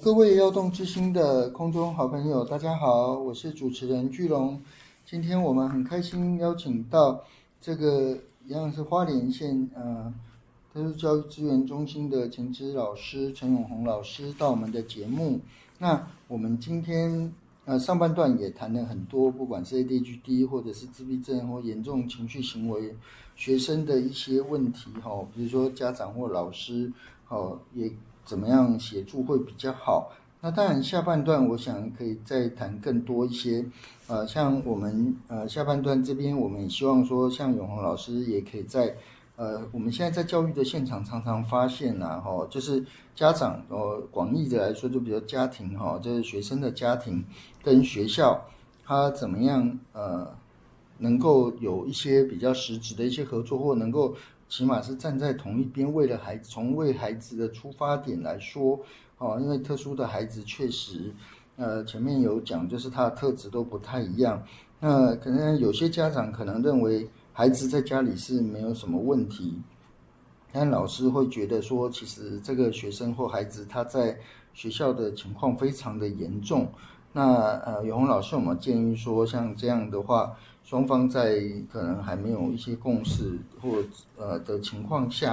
各位要动之星的空中好朋友，大家好，我是主持人巨龙。今天我们很开心邀请到这个一样是花莲县特殊教育资源中心的前职老师陈永红老师到我们的节目。那我们今天上半段也谈了很多，不管是 ADHD 或者是自闭症或严重情绪行为学生的一些问题比如说家长或老师也怎么样协助会比较好。那当然下半段我想可以再谈更多一些像我们下半段这边我们也希望说像永红老师也可以在我们现在在教育的现场常常发现就是家长广义的来说，就比如家庭就是学生的家庭跟学校，他怎么样能够有一些比较实质的一些合作，或能够起码是站在同一边，为了孩子，从为孩子的出发点来说因为特殊的孩子确实前面有讲，就是他的特质都不太一样。那可能有些家长可能认为孩子在家里是没有什么问题，但老师会觉得说，其实这个学生或孩子他在学校的情况非常的严重。那永红老师有没有建议说，像这样的话，双方在可能还没有一些共识或的情况下，